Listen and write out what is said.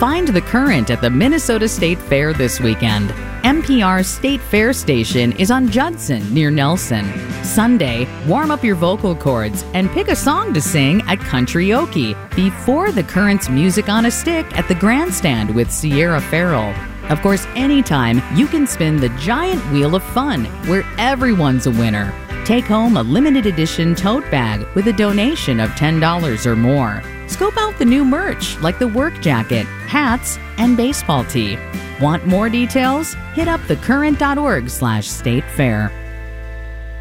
Find the Current at the Minnesota State Fair this weekend. NPR's State Fair station is on Judson near Nelson. Sunday, warm up your vocal cords and pick a song to sing at Country-oke before the Current's Music on a Stick at the Grandstand with Sierra Farrell. Of course, anytime you can spin the giant wheel of fun where everyone's a winner. Take home a limited edition tote bag with a donation of $10 or more. Scope out the new merch like the work jacket, hats, and baseball tee. Want more details? Hit up thecurrent.org/statefair.